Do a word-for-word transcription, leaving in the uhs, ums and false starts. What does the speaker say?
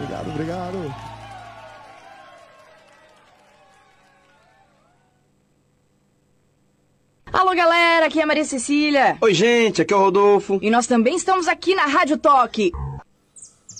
Obrigado, obrigado. Alô, galera, aqui é a Maria Cecília. Oi, gente, aqui é o Rodolfo. E nós também estamos aqui na Rádio Toque.